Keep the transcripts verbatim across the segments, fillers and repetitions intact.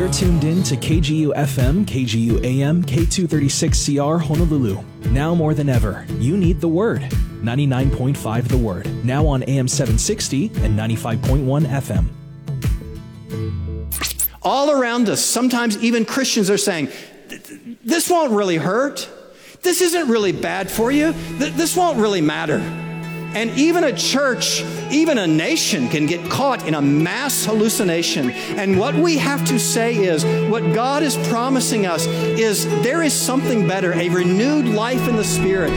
You're tuned in to K G U F M, K G U A M, K two thirty-six C R Honolulu. Now more than ever, you need the Word. ninety-nine point five The Word. Now on A M seven sixty and ninety-five point one F M. All around us, sometimes even Christians are saying, this won't really hurt. This isn't really bad for you. This won't really matter. And even a church, even a nation can get caught in a mass hallucination. And what we have to say is, what God is promising us is there is something better, a renewed life in the Spirit.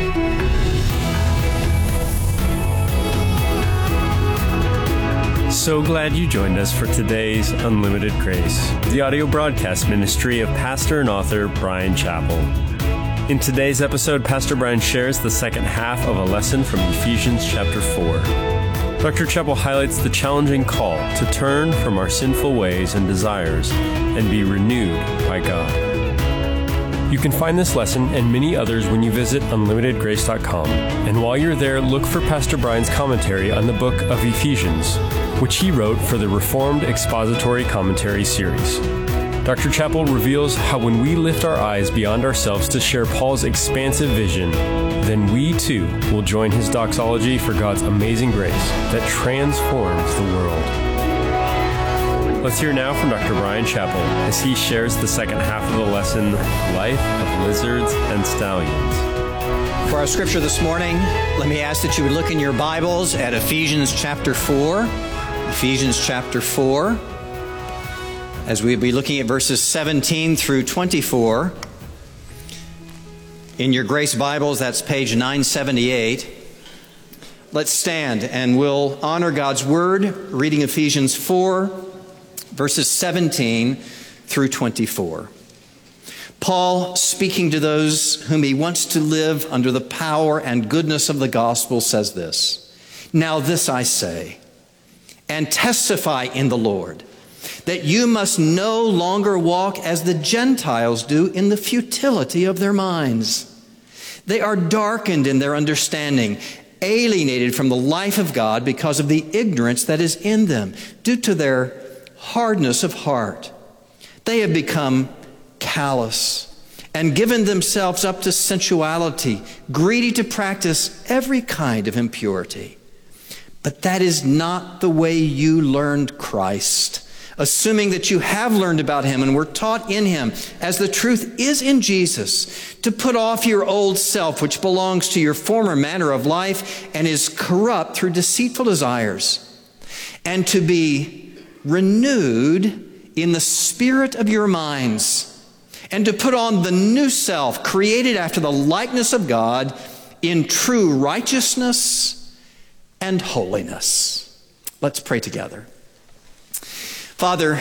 So glad you joined us for today's Unlimited Grace, the audio broadcast ministry of pastor and author Bryan Chapell. In today's episode, Pastor Bryan shares the second half of a lesson from Ephesians chapter four. Doctor Chapell highlights the challenging call to turn from our sinful ways and desires and be renewed by God. You can find this lesson and many others when you visit unlimited grace dot com. And while you're there, look for Pastor Bryan's commentary on the book of Ephesians, which he wrote for the Reformed Expository Commentary series. Doctor Chapell reveals how when we lift our eyes beyond ourselves to share Paul's expansive vision, then we too will join his doxology for God's amazing grace that transforms the world. Let's hear now from Doctor Bryan Chapell as he shares the second half of the lesson, Life of Lizards and Stallions. For our scripture this morning, let me ask that you would look in your Bibles at Ephesians chapter four. Ephesians chapter four. As we'll be looking at verses seventeen through twenty-four. In your Grace Bibles, that's page nine seventy-eight. Let's stand and we'll honor God's Word, reading Ephesians four, verses seventeen through twenty-four. Paul, speaking to those whom he wants to live under the power and goodness of the gospel, says this: Now this I say, and testify in the Lord, that you must no longer walk as the Gentiles do in the futility of their minds. They are darkened in their understanding, alienated from the life of God because of the ignorance that is in them, due to their hardness of heart. They have become callous and given themselves up to sensuality, greedy to practice every kind of impurity. But that is not the way you learned Christ, assuming that you have learned about him and were taught in him, as the truth is in Jesus, to put off your old self, which belongs to your former manner of life and is corrupt through deceitful desires, and to be renewed in the spirit of your minds, and to put on the new self, created after the likeness of God in true righteousness and holiness. Let's pray together. Father,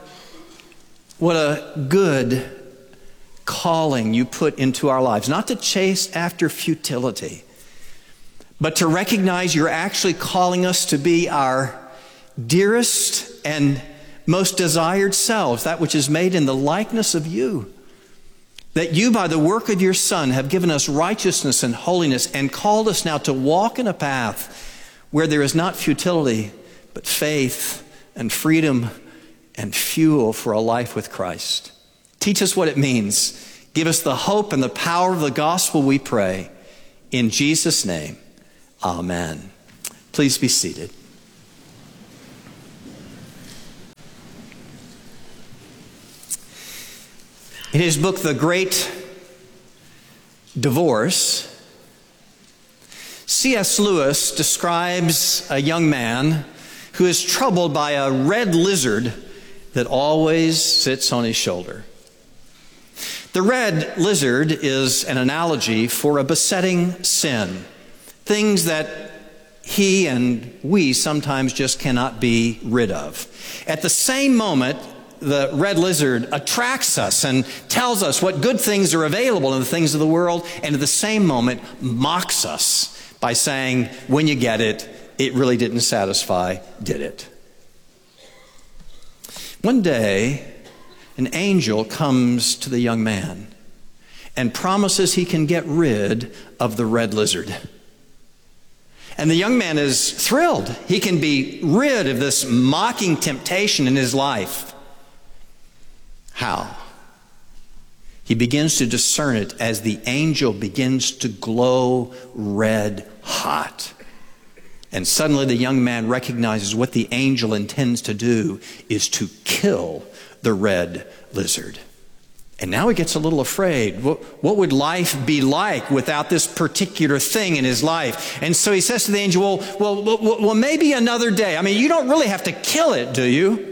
what a good calling you put into our lives, not to chase after futility, but to recognize you're actually calling us to be our dearest and most desired selves, that which is made in the likeness of you. That you, by the work of your Son, have given us righteousness and holiness and called us now to walk in a path where there is not futility, but faith and freedom and fuel for a life with Christ. Teach us what it means. Give us the hope and the power of the gospel, we pray. In Jesus' name, amen. Please be seated. In his book, The Great Divorce, C S Lewis describes a young man who is troubled by a red lizard that always sits on his shoulder. The red lizard is an analogy for a besetting sin, things that he and we sometimes just cannot be rid of. At the same moment, the red lizard attracts us and tells us what good things are available in the things of the world, and at the same moment mocks us by saying, when you get it, it really didn't satisfy, did it? One day, an angel comes to the young man and promises he can get rid of the red lizard. And the young man is thrilled. He can be rid of this mocking temptation in his life. How? He begins to discern it as the angel begins to glow red hot. And suddenly the young man recognizes what the angel intends to do is to kill the red lizard. And now he gets a little afraid. What, what would life be like without this particular thing in his life? And so he says to the angel, well, well, well, well, maybe another day. I mean, you don't really have to kill it, do you?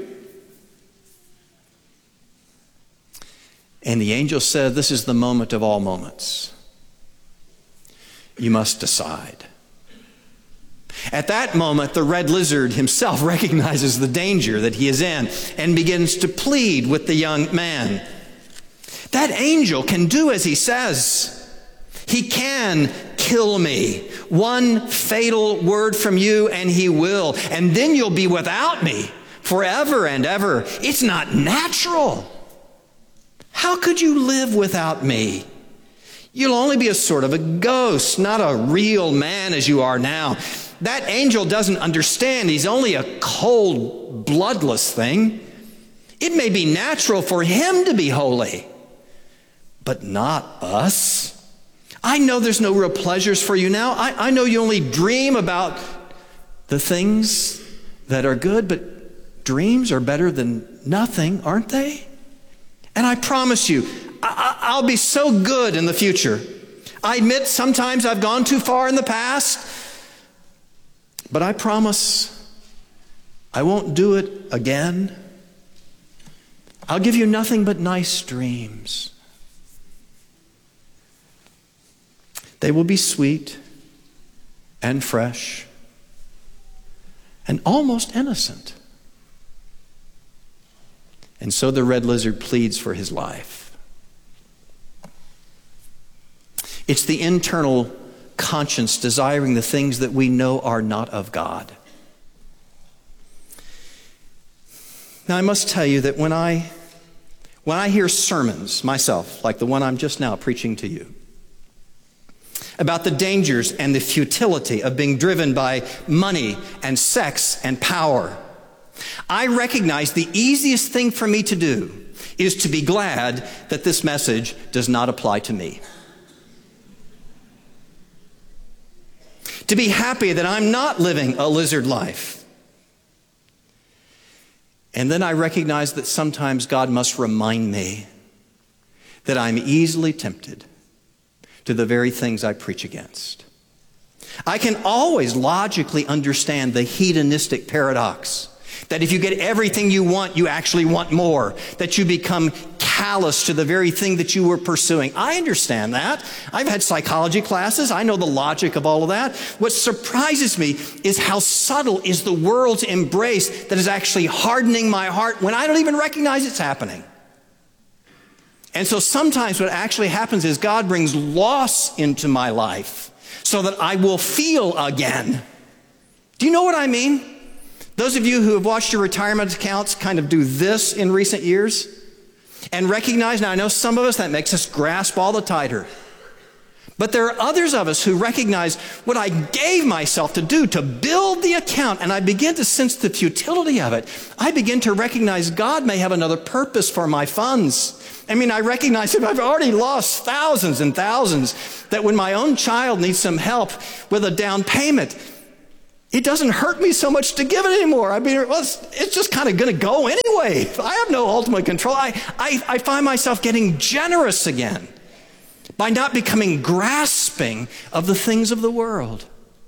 And the angel said, this is the moment of all moments. You must decide. At that moment, the red lizard himself recognizes the danger that he is in and begins to plead with the young man. That angel can do as he says. He can kill me. One fatal word from you and he will. And then you'll be without me forever and ever. It's not natural. How could you live without me? You'll only be a sort of a ghost, not a real man as you are now. That angel doesn't understand. He's only a cold, bloodless thing. It may be natural for him to be holy, but not us. I know there's no real pleasures for you now. I, I know you only dream about the things that are good, but dreams are better than nothing, aren't they? And I promise you, I, I'll be so good in the future. I admit sometimes I've gone too far in the past, but I promise I won't do it again. I'll give you nothing but nice dreams. They will be sweet and fresh and almost innocent. And so the red lizard pleads for his life. It's the internal conscience desiring the things that we know are not of God. Now, I must tell you that when I, when I hear sermons myself, like the one I'm just now preaching to you, about the dangers and the futility of being driven by money and sex and power, I recognize the easiest thing for me to do is to be glad that this message does not apply to me. To be happy that I'm not living a lizard life. And then I recognize that sometimes God must remind me that I'm easily tempted to the very things I preach against. I can always logically understand the hedonistic paradox that if you get everything you want, you actually want more, that you become callous to the very thing that you were pursuing. I understand that. I've had psychology classes. I know the logic of all of that. What surprises me is how subtle is the world's embrace that is actually hardening my heart when I don't even recognize it's happening. And so sometimes what actually happens is God brings loss into my life so that I will feel again. Do you know what I mean? Those of you who have watched your retirement accounts kind of do this in recent years and recognize, now I know some of us, that makes us grasp all the tighter. But there are others of us who recognize what I gave myself to do to build the account, and I begin to sense the futility of it. I begin to recognize God may have another purpose for my funds. I mean, I recognize that I've already lost thousands and thousands, that when my own child needs some help with a down payment, it doesn't hurt me so much to give it anymore. I mean, well, it's, it's just kind of going to go anyway. I have no ultimate control. I, I, I find myself getting generous again by not becoming grasping of the things of the world.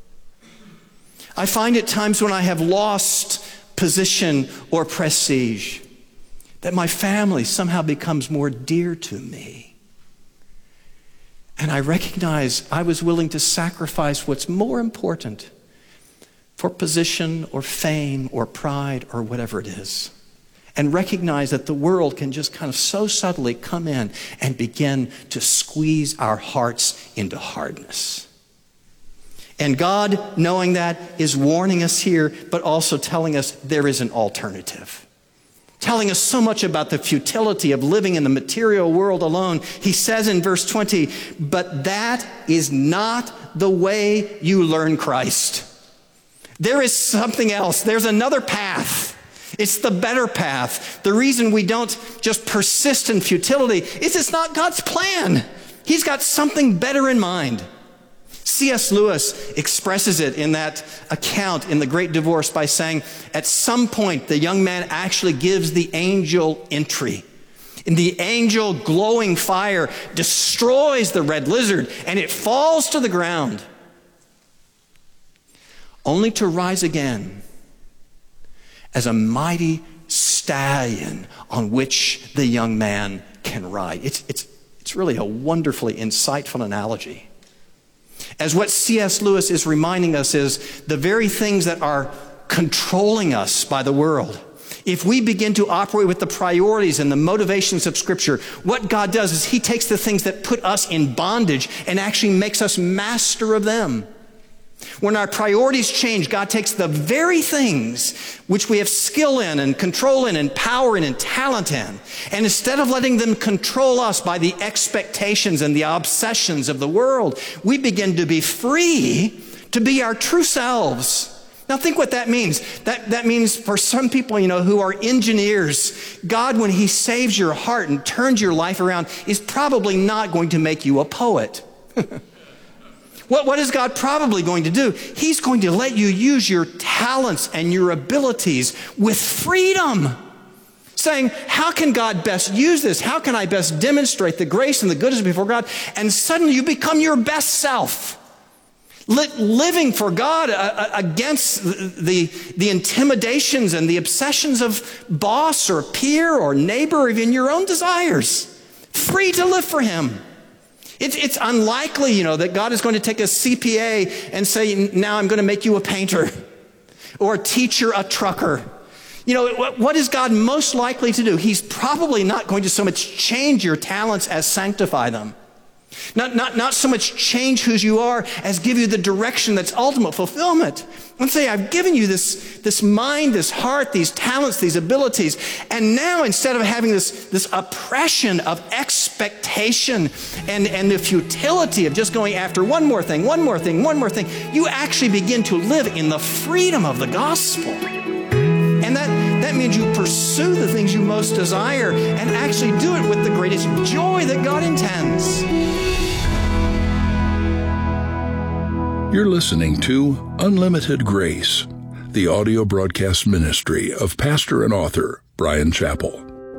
I find at times when I have lost position or prestige that my family somehow becomes more dear to me. And I recognize I was willing to sacrifice what's more important for position or fame or pride or whatever it is. And recognize that the world can just kind of so subtly come in and begin to squeeze our hearts into hardness. And God, knowing that, is warning us here, but also telling us there is an alternative. Telling us so much about the futility of living in the material world alone. He says in verse twenty, but that is not the way you learn Christ. There is something else. There's another path. It's the better path. The reason we don't just persist in futility is it's not God's plan. He's got something better in mind. C S Lewis expresses it in that account in The Great Divorce by saying, at some point, the young man actually gives the angel entry. And the angel, glowing fire, destroys the red lizard, and it falls to the ground, only to rise again as a mighty stallion on which the young man can ride. It's, it's, it's really a wonderfully insightful analogy. As what C S Lewis is reminding us is the very things that are controlling us by the world. If we begin to operate with the priorities and the motivations of Scripture, what God does is He takes the things that put us in bondage and actually makes us master of them. When our priorities change, God takes the very things which we have skill in and control in and power in and talent in, and instead of letting them control us by the expectations and the obsessions of the world, we begin to be free to be our true selves. Now think what that means. That, that means for some people, you know, who are engineers, God, when He saves your heart and turns your life around, is probably not going to make you a poet. What, what is God probably going to do? He's going to let you use your talents and your abilities with freedom. Saying, how can God best use this? How can I best demonstrate the grace and the goodness before God? And suddenly you become your best self. Living for God against the, the intimidations and the obsessions of boss or peer or neighbor or even your own desires. Free to live for Him. It's, it's unlikely, you know, that God is going to take a C P A and say, now I'm going to make you a painter or a teacher, a trucker. You know, what, what is God most likely to do? He's probably not going to so much change your talents as sanctify them. Not, not, not so much change who you are as give you the direction that's ultimate fulfillment. And say, I've given you this, this mind, this heart, these talents, these abilities. And now instead of having this, this oppression of expectation and, and the futility of just going after one more thing, one more thing, one more thing, you actually begin to live in the freedom of the gospel. And that, that means you pursue the things you most desire and actually do it with the greatest joy that God intends. You're listening to Unlimited Grace, the audio broadcast ministry of pastor and author Bryan Chapell.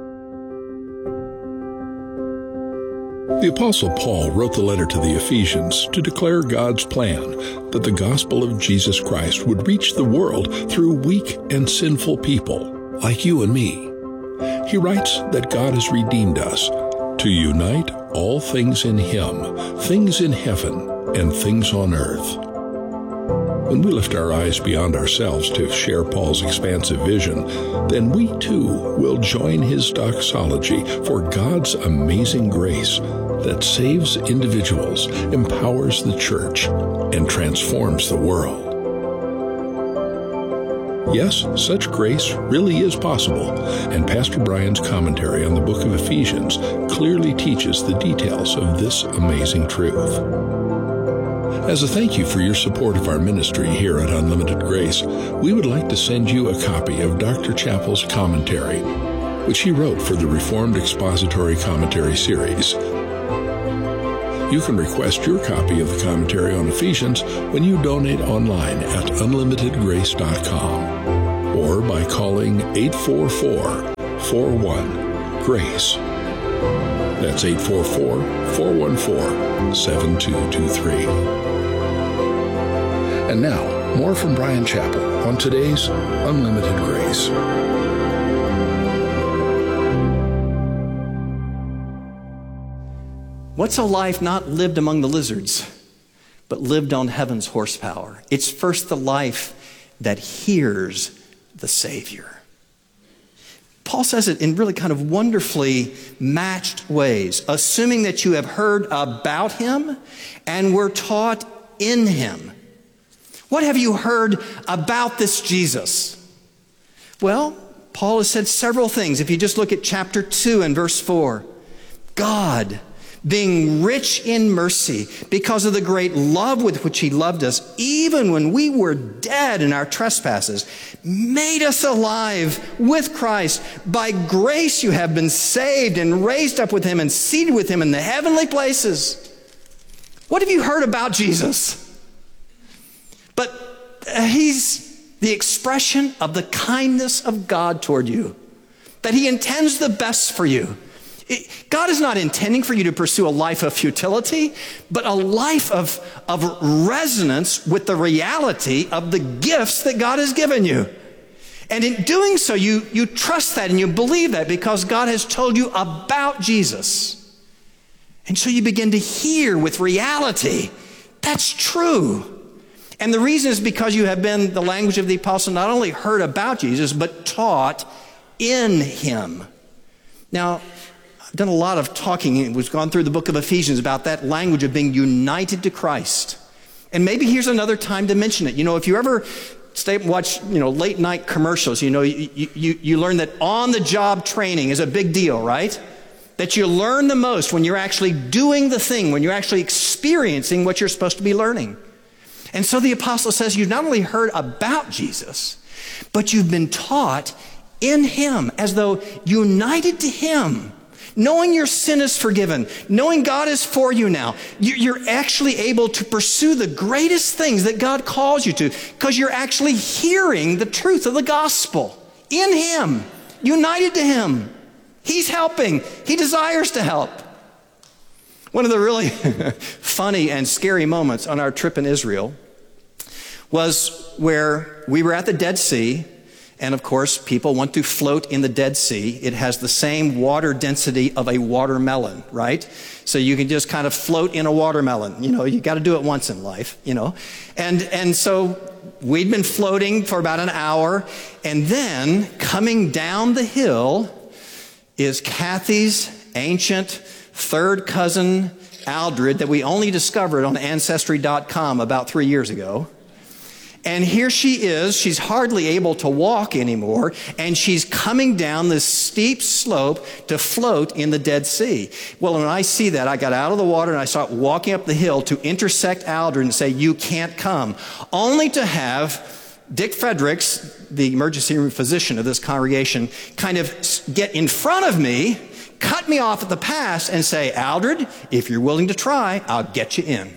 The Apostle Paul wrote the letter to the Ephesians to declare God's plan that the gospel of Jesus Christ would reach the world through weak and sinful people like you and me. He writes that God has redeemed us to unite all things in Him, things in heaven and things on earth. When we lift our eyes beyond ourselves to share Paul's expansive vision, then we too will join his doxology for God's amazing grace that saves individuals, empowers the church, and transforms the world. Yes, such grace really is possible, and Pastor Bryan's commentary on the book of Ephesians clearly teaches the details of this amazing truth. As a thank you for your support of our ministry here at Unlimited Grace, we would like to send you a copy of Doctor Chapell's commentary, which he wrote for the Reformed Expository Commentary series. You can request your copy of the commentary on Ephesians when you donate online at unlimited grace dot com or by calling eight four four, four one, GRACE. That's eight four four, four one four, seven two two three. And now, more from Bryan Chapell on today's Unlimited Grace. What's a life not lived among the lizards, but lived on heaven's horsepower? It's first the life that hears the Savior. Paul says it in really kind of wonderfully matched ways, assuming that you have heard about Him and were taught in Him. What have you heard about this Jesus? Well, Paul has said several things. If you just look at chapter two and verse four, God being rich in mercy because of the great love with which he loved us, even when we were dead in our trespasses, made us alive with Christ. By grace you have been saved and raised up with him and seated with him in the heavenly places. What have you heard about Jesus? But uh, he's the expression of the kindness of God toward you, that he intends the best for you. It, God is not intending for you to pursue a life of futility, but a life of, of resonance with the reality of the gifts that God has given you. And in doing so, you, you trust that and you believe that because God has told you about Jesus. And so you begin to hear with reality. That's true. And the reason is because you have been, the language of the apostle, not only heard about Jesus, but taught in him. Now, I've done a lot of talking. We've gone through the book of Ephesians about that language of being united to Christ. And maybe here's another time to mention it. You know, if you ever stay and watch, you know, late night commercials, you know, you, you, you learn that on-the-job training is a big deal, right? That you learn the most when you're actually doing the thing, when you're actually experiencing what you're supposed to be learning. And so the apostle says you've not only heard about Jesus, but you've been taught in him, as though united to him, knowing your sin is forgiven, knowing God is for you now. You're actually able to pursue the greatest things that God calls you to because you're actually hearing the truth of the gospel in him, united to him. He's helping. He desires to help. One of the really funny and scary moments on our trip in Israel was where we were at the Dead Sea. And of course, people want to float in the Dead Sea. It has the same water density of a watermelon, right? So you can just kind of float in a watermelon. You know, you got to do it once in life, you know. And, and so we'd been floating for about an hour. And then coming down the hill is Kathy's ancient third cousin, Aldred, that we only discovered on Ancestry dot com about three years ago. And here she is, she's hardly able to walk anymore, and she's coming down this steep slope to float in the Dead Sea. Well, when I see that, I got out of the water and I start walking up the hill to intersect Aldred and say, you can't come. Only to have Dick Fredericks, the emergency room physician of this congregation, kind of get in front of me, cut me off at the pass and say, Aldred, if you're willing to try, I'll get you in.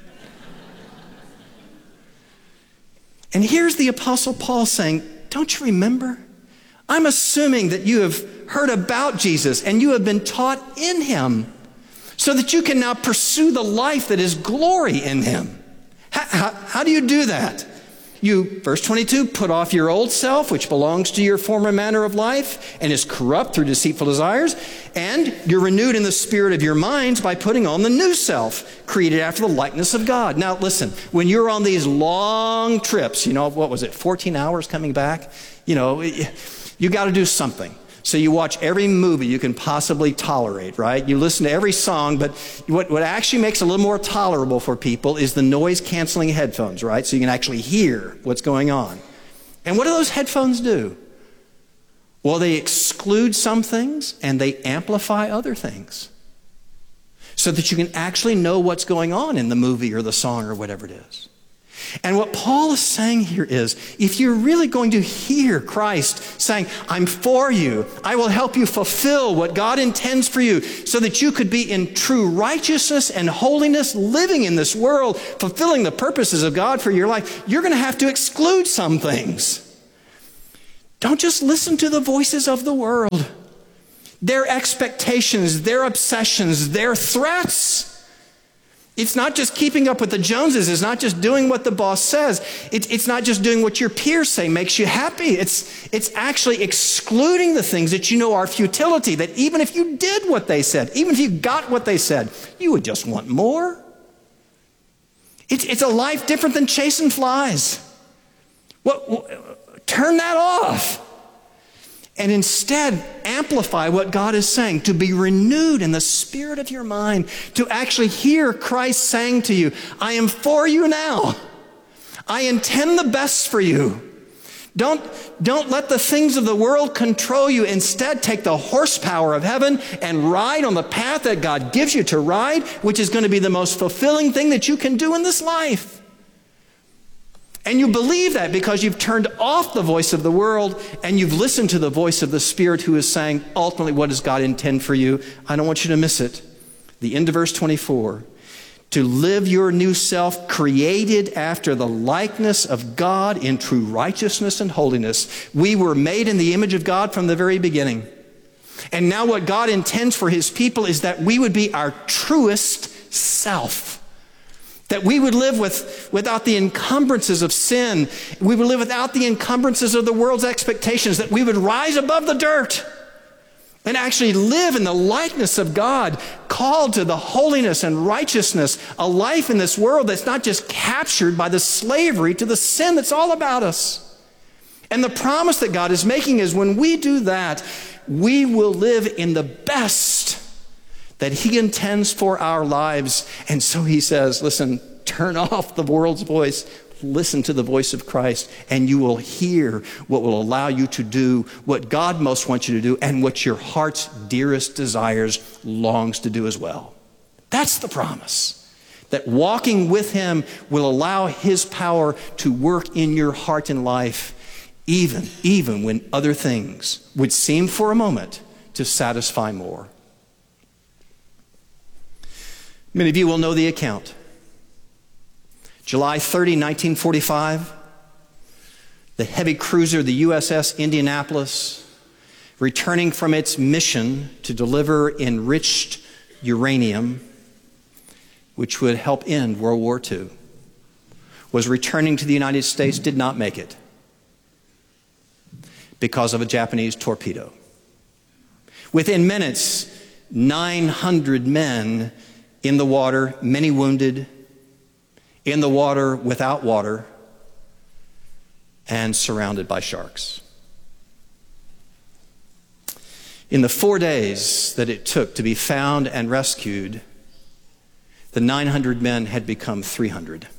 And here's the Apostle Paul saying, don't you remember? I'm assuming that you have heard about Jesus and you have been taught in him so that you can now pursue the life that is glory in him. How, how, how do you do that? You, verse twenty-two, put off your old self, which belongs to your former manner of life and is corrupt through deceitful desires, and you're renewed in the spirit of your minds by putting on the new self, created after the likeness of God. Now, listen, when you're on these long trips, you know, what was it, fourteen hours coming back? You know, you got to do something. So you watch every movie you can possibly tolerate, right? You listen to every song, but what, what actually makes it a little more tolerable for people is the noise-canceling headphones, right? So you can actually hear what's going on. And what do those headphones do? Well, they exclude some things and they amplify other things so that you can actually know what's going on in the movie or the song or whatever it is. And what Paul is saying here is, if you're really going to hear Christ saying, I'm for you, I will help you fulfill what God intends for you so that you could be in true righteousness and holiness, living in this world, fulfilling the purposes of God for your life, you're going to have to exclude some things. Don't just listen to the voices of the world, their expectations, their obsessions, their threats. It's not just keeping up with the Joneses. It's not just doing what the boss says. It, it's not just doing what your peers say makes you happy. It's, it's actually excluding the things that you know are futility, that even if you did what they said, even if you got what they said, you would just want more. It's, it's a life different than chasing flies. What, what, turn that off. And instead, amplify what God is saying, to be renewed in the spirit of your mind, to actually hear Christ saying to you, I am for you now. I intend the best for you. Don't, don't let the things of the world control you. Instead, take the horsepower of heaven and ride on the path that God gives you to ride, which is going to be the most fulfilling thing that you can do in this life. And you believe that because you've turned off the voice of the world and you've listened to the voice of the Spirit who is saying, ultimately, what does God intend for you? I don't want you to miss it. The end of verse twenty-four. To live your new self, created after the likeness of God in true righteousness and holiness. We were made in the image of God from the very beginning. And now what God intends for his people is that we would be our truest self. That we would live with, without the encumbrances of sin. We would live without the encumbrances of the world's expectations. That we would rise above the dirt and actually live in the likeness of God, called to the holiness and righteousness, a life in this world that's not just captured by the slavery to the sin that's all about us. And the promise that God is making is when we do that, we will live in the best that he intends for our lives. And so he says, listen, turn off the world's voice. Listen to the voice of Christ, and you will hear what will allow you to do what God most wants you to do and what your heart's dearest desires longs to do as well. That's the promise, that walking with him will allow his power to work in your heart and life, even, even when other things would seem for a moment to satisfy more. Many of you will know the account. July thirtieth, nineteen forty-five, the heavy cruiser, the U S S Indianapolis, returning from its mission to deliver enriched uranium, which would help end World War Two, was returning to the United States, did not make it because of a Japanese torpedo. Within minutes, nine hundred men in the water, many wounded, in the water, without water, and surrounded by sharks. In the four days that it took to be found and rescued, the nine hundred men had become three hundred.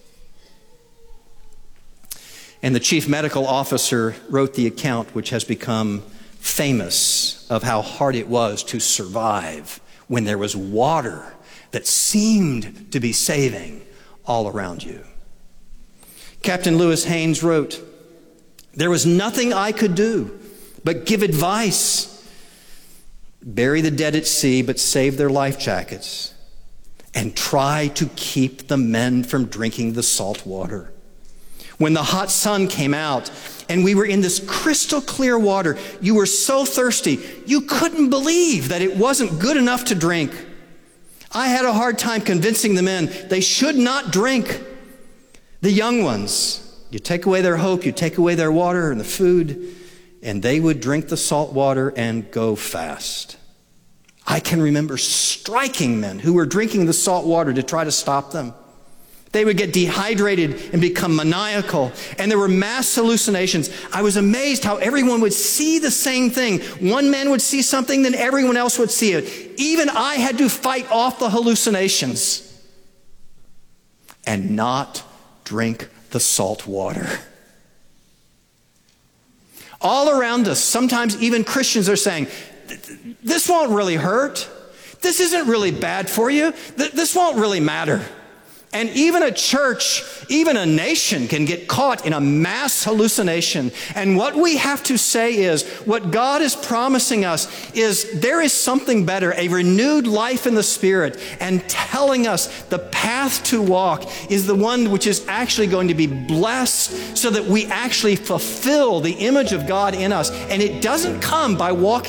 And the chief medical officer wrote the account, which has become famous, of how hard it was to survive when there was water that seemed to be saving all around you. Captain Lewis Haynes wrote, "There was nothing I could do but give advice. Bury the dead at sea, but save their life jackets, and try to keep the men from drinking the salt water. When the hot sun came out and we were in this crystal clear water, you were so thirsty, you couldn't believe that it wasn't good enough to drink. I had a hard time convincing the men they should not drink. The young ones, you take away their hope, you take away their water and the food, and they would drink the salt water and go fast. I can remember striking men who were drinking the salt water to try to stop them. They would get dehydrated and become maniacal, and there were mass hallucinations. I was amazed how everyone would see the same thing. One man would see something, then everyone else would see it. Even I had to fight off the hallucinations and not drink the salt water." All around us, sometimes even Christians are saying, this won't really hurt. This isn't really bad for you. This won't really matter. And even a church, even a nation can get caught in a mass hallucination. And what we have to say is, what God is promising us is there is something better, a renewed life in the Spirit, and telling us the path to walk is the one which is actually going to be blessed so that we actually fulfill the image of God in us. And it doesn't come by walking